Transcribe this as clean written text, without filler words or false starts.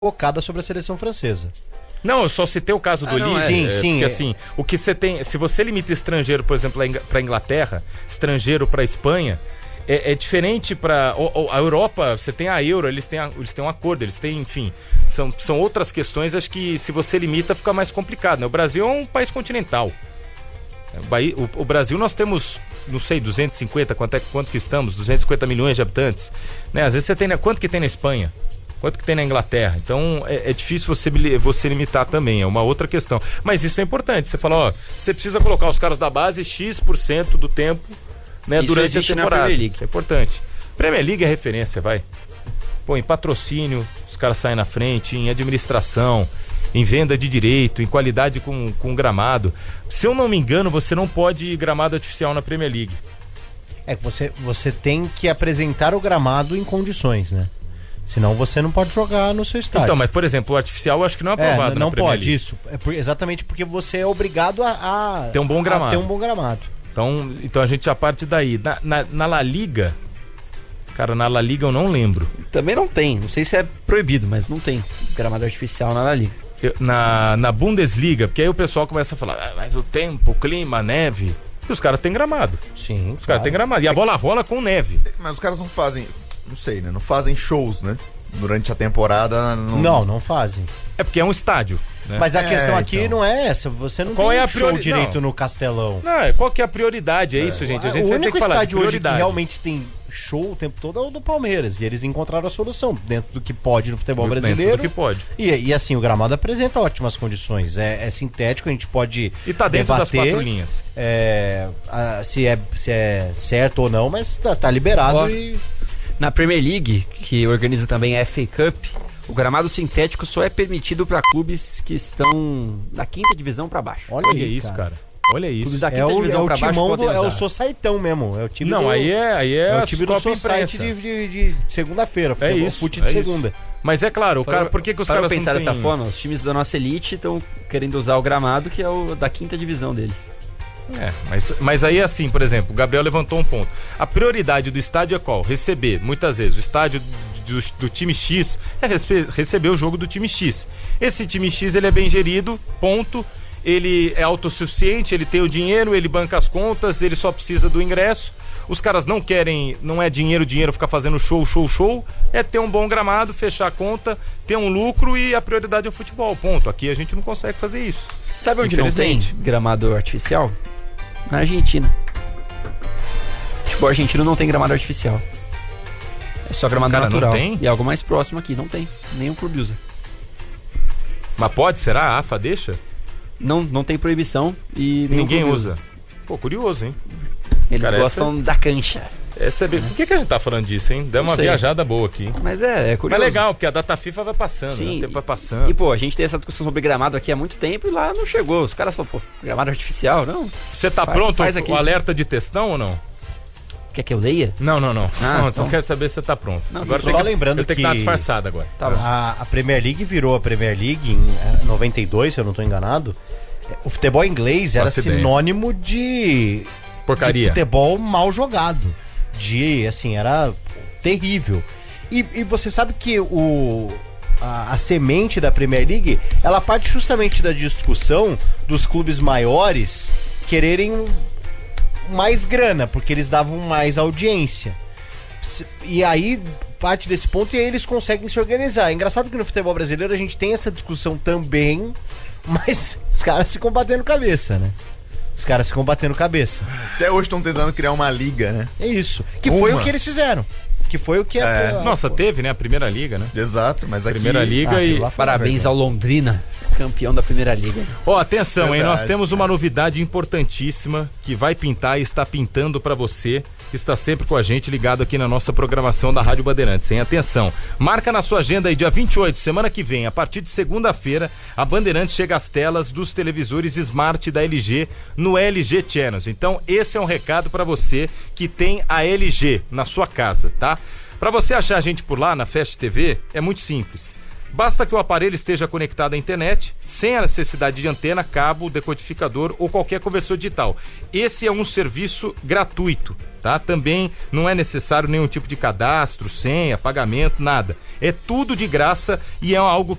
focada sobre a seleção francesa. Não, eu só citei o caso do Lille. Sim. Porque assim, o que você tem, se você limita estrangeiro, por exemplo, para Inglaterra, estrangeiro para Espanha, é diferente para a Europa. Você tem a Euro, eles têm um acordo, eles têm, enfim, são outras questões. Acho que se você limita fica mais complicado, né? O Brasil é um país continental. O Brasil, nós temos, não sei, 250, quanto que estamos? 250 milhões de habitantes, né? Às vezes você tem, quanto que tem na Espanha? Quanto que tem na Inglaterra? Então é difícil você limitar também, é uma outra questão. Mas isso é importante, você fala, ó, você precisa colocar os caras da base X% do tempo, né, durante a temporada. Isso é importante. Premier League é referência, vai. Pô, em patrocínio, os caras saem na frente, em administração, em venda de direito, em qualidade com gramado. Se eu não me engano, você não pode gramado artificial na Premier League. É que você tem que apresentar o gramado em condições, né? Senão você não pode jogar no seu estádio. Então, mas por exemplo, o artificial eu acho que não é aprovado não na Premier pode, League. isso. Exatamente porque você é obrigado a ter um bom gramado. Então a gente já parte daí. Na La Liga, cara, na La Liga eu não lembro. Também não tem, não sei se é proibido, mas não tem gramado artificial na La Liga. Na Bundesliga, porque aí o pessoal começa a falar, mas o tempo, o clima, a neve. E os caras têm gramado. Sim, os caras têm gramado. E a bola rola com neve. Mas os caras não fazem, não sei, né? Não fazem shows, né? Durante a temporada. Não fazem. É porque é um estádio, né? Mas a questão aqui não é essa. Você não tem show direito no Castelão. Não, qual que é a prioridade? É isso, gente. A gente sempre tem que falar de prioridade. O único estádio hoje que realmente tem show o tempo todo é o do Palmeiras. E eles encontraram a solução dentro do que pode no futebol brasileiro. Dentro do que pode. E assim, o gramado apresenta ótimas condições. É sintético, a gente pode e tá dentro debater, das 4 linhas. Se é certo ou não, mas tá liberado. Na Premier League, que organiza também a FA Cup, o gramado sintético só é permitido para clubes que estão da 5ª divisão para baixo. Olha aí, isso, cara. Olha isso. Clubes da 5ª divisão para baixo podem usar. É o Societão mesmo. É o time é o time do Society de segunda-feira. É isso. Fute de segunda. Mas é claro, por que os caras pensar dessa forma? Os times da nossa elite estão querendo usar o gramado que é o da 5ª divisão deles. Mas aí assim, por exemplo, o Gabriel levantou um ponto. A prioridade do estádio é qual? Receber, muitas vezes, o estádio do time X é receber o jogo do time X. Esse time X, ele é bem gerido, ponto. Ele é autossuficiente, ele tem o dinheiro, ele banca as contas, ele só precisa do ingresso. Os caras não querem, não é dinheiro, ficar fazendo show. É ter um bom gramado, fechar a conta, ter um lucro e a prioridade é o futebol, ponto. Aqui a gente não consegue fazer isso. Sabe onde não tem gramado artificial? Na Argentina. Tipo, o argentino não tem gramado artificial. É só gramado natural. Não tem? E algo mais próximo aqui, não tem. Nenhum clube usa. Mas pode? Será? A AFA deixa? Não tem proibição e ninguém usa. Pô, curioso, hein? Eles gostam da cancha. Por que a gente tá falando disso, hein? Deu uma viajada boa aqui. Mas é curioso. Mas legal, porque a data FIFA vai passando, sim, o tempo vai passando. E, pô, a gente tem essa discussão sobre gramado aqui há muito tempo e lá não chegou. Os caras falam, pô, gramado artificial, não. Você tá pronto o alerta de textão ou não? Quer que eu leia? Não. Então... Só quero saber se você tá pronto. Não, agora só lembrando que... Eu tenho que dar disfarçado agora. Tá bom. A Premier League virou a Premier League em 92, se eu não tô enganado. O futebol inglês era sinônimo de... porcaria. De futebol mal jogado. Era terrível. E você sabe que a semente da Premier League, ela parte justamente da discussão dos clubes maiores quererem mais grana, porque eles davam mais audiência. E aí, parte desse ponto, e aí eles conseguem se organizar. É engraçado que no futebol brasileiro a gente tem essa discussão também, mas os caras ficam batendo cabeça, né? Até hoje estão tentando criar uma liga, né? É isso. Foi o que eles fizeram. Que foi o que Nossa, teve, né? A Primeira Liga, né? Exato, mas aqui... Primeira Liga e... Parabéns ao Londrina, campeão da Primeira Liga. Atenção, hein? Nós temos uma novidade importantíssima que vai pintar e está pintando pra você, que está sempre com a gente ligado aqui na nossa programação da Rádio Bandeirantes, hein? Atenção, marca na sua agenda aí, dia 28, semana que vem, a partir de segunda-feira, a Bandeirantes chega às telas dos televisores Smart da LG no LG Channels. Então, esse é um recado pra você que tem a LG na sua casa, tá? Pra você achar a gente por lá na Fast TV, é muito simples. Basta que o aparelho esteja conectado à internet, sem a necessidade de antena, cabo, decodificador ou qualquer conversor digital. Esse é um serviço gratuito, tá? Também não é necessário nenhum tipo de cadastro, senha, pagamento, nada. É tudo de graça e é algo